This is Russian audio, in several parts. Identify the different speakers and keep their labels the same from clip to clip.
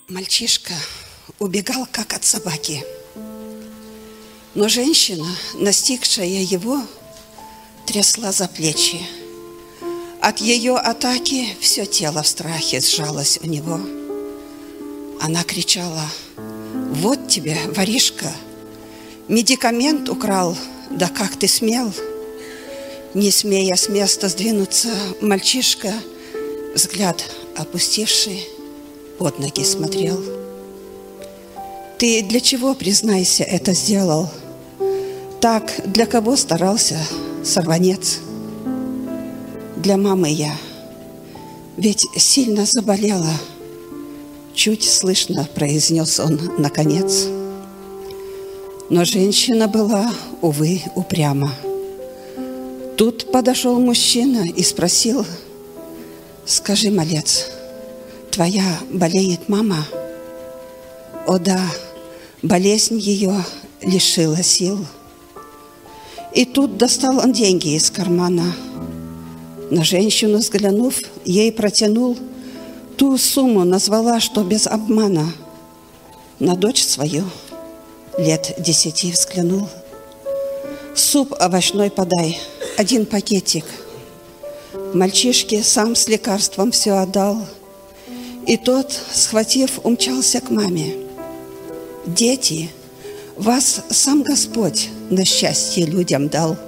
Speaker 1: Мальчишка убегал, как от собаки. Но женщина, настигшая его, трясла за плечи. От ее атаки все тело в страхе сжалось у него. Она кричала: «Вот тебе, воришка, медикамент украл, да как ты смел!» Не смея с места сдвинуться, мальчишка, взгляд опустивший, под ноги смотрел. «Ты для чего, признайся, это сделал? Так для кого старался, сорванец?» «Для мамы я, ведь сильно заболела», чуть слышно произнес он наконец. Но женщина была, увы, упряма. Тут подошел мужчина и спросил: «Скажи, малец, твоя болеет мама?» «О да, болезнь ее лишила сил». И тут достал он деньги из кармана. На женщину взглянув, ей протянул, ту сумму назвала, что без обмана. На дочь свою лет 10 взглянул. «Суп овощной подай, 1 пакетик». Мальчишке сам с лекарством все отдал. И тот, схватив, умчался к маме. «Дети, вас сам Господь на счастье людям дал».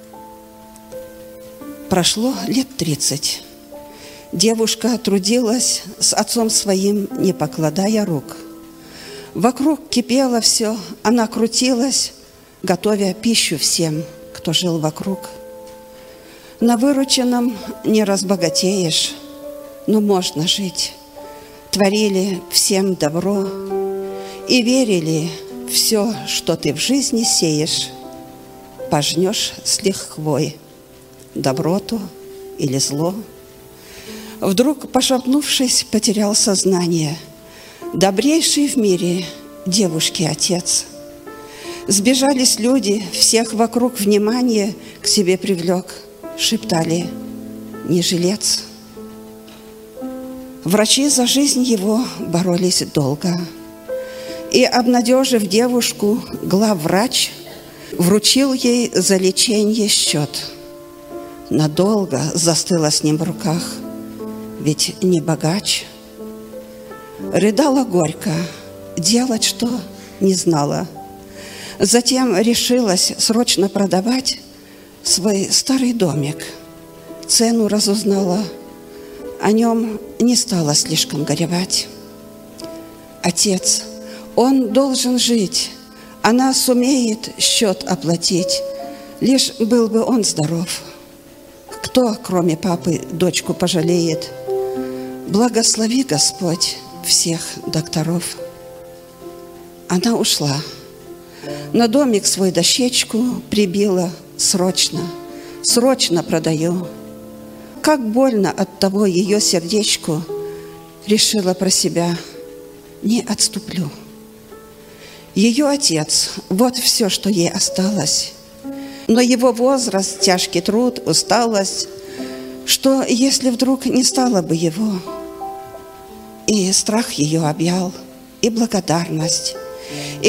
Speaker 1: Прошло лет 30. Девушка трудилась с отцом своим, не покладая рук. Вокруг кипело все, она крутилась, готовя пищу всем, кто жил вокруг. На вырученном не разбогатеешь, но можно жить. Творили всем добро и верили: все, что ты в жизни сеешь, пожнешь с лихвой, доброту или зло. Вдруг, пошатнувшись, потерял сознание добрейший в мире девушки отец. Сбежались люди, всех вокруг внимание к себе привлек, шептали: «Не жилец». Врачи за жизнь его боролись долго. И, обнадежив девушку, главврач вручил ей за лечение счет. Надолго застыла с ним в руках, ведь не богач. Рыдала горько, делать что не знала. Затем решилась срочно продавать свой старый домик. Цену разузнала, о нем не стала слишком горевать. Отец, он должен жить, она сумеет счет оплатить, лишь был бы он здоров. Кто, кроме папы, дочку пожалеет? Благослови, Господь, всех докторов. Она ушла. На домик свой дощечку прибила: срочно, срочно продаю. Как больно от того ее сердечку, решила про себя: не отступлю. Ее отец, вот все, что ей осталось. Но его возраст, тяжкий труд, усталость, что если вдруг не стало бы его? И страх ее объял, и благодарность,